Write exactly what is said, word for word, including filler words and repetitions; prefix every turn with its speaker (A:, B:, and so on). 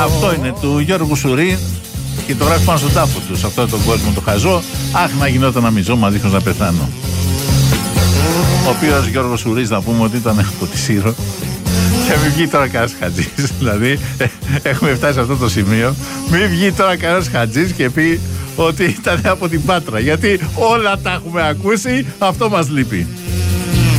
A: Αυτό είναι του Γιώργου Σουρή και το γράφει πάνω στον τάφο του. Σε αυτόν τον κόσμο το χαζό. Αχ, να γινόταν να μιζώ μα δίχως να πεθάνω. Ο οποίος Γιώργος Σουρής, να πούμε ότι ήταν από τη Σύρο. Και μην βγει τώρα κανένας χατζής. Δηλαδή, έχουμε φτάσει σε αυτό το σημείο. Μην βγει τώρα κανένας χατζής και πει ότι ήταν από την Πάτρα. Γιατί όλα τα έχουμε ακούσει, αυτό μας λείπει.